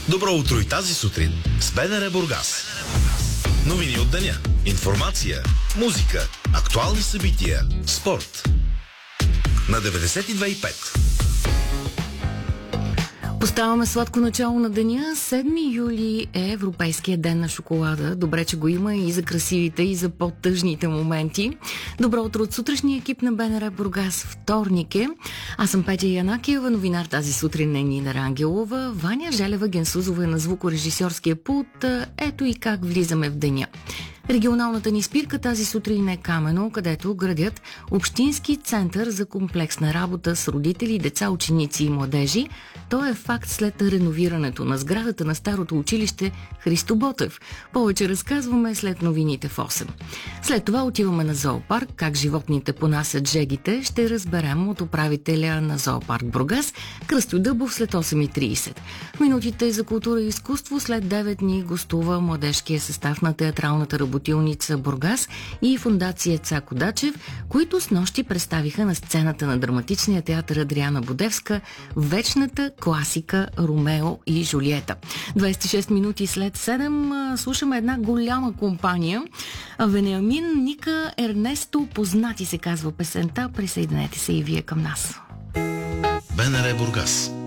Добро утро и тази сутрин с БНР Бургас. Новини от деня, информация, музика, актуални събития, спорт. На 92,5. Поставяме сладко начало на деня. 7 юли е Европейския ден на шоколада. Добре, че го има и за красивите, и за по-тъжните моменти. Добро утро от сутрешния екип на БНР Бургас. Вторник е. Аз съм Петя Янакиева, новинар тази сутрин е Нина Рангелова. Ваня Желева Генсузова е на звукорежисьорския пулт. Ето и как влизаме в деня. Регионалната ни спирка тази сутрин е Камено, където градят общински център за комплексна работа с родители, деца, ученици и младежи. То е факт след реновирането на сградата на старото училище Христо Ботев. Повече разказваме след новините в 8. След това отиваме на зоопарк. Как животните понасят жегите, ще разберем от управителя на зоопарк Бургас Кръстю Дъбов след 8:30. В минутите за култура и изкуство след 9 дни гостува младежкия състав на театралната работилница Бургас и фондация Цако Дачев, които снощи представиха на сцената на драматичния театър Адриана Будевска вечната класика Ромео и Жулиета. 26 минути след 7 слушаме една голяма компания. Вениамин, Ника, Ернесто, познати се казва песента. Присъединете се и вие към нас. БНР Бургас.